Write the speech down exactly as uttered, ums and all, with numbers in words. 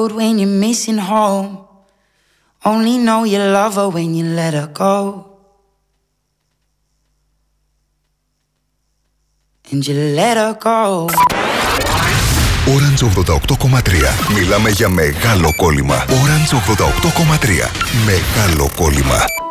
road when you're missing home. Only know you love her when you let her go. And you let her go. Orange ογδόντα οκτώ κόμμα τρία. Μιλάμε για μεγάλο κόλλημα. Orange ογδόντα οκτώ κόμμα τρία. Μεγάλο κόλλημα.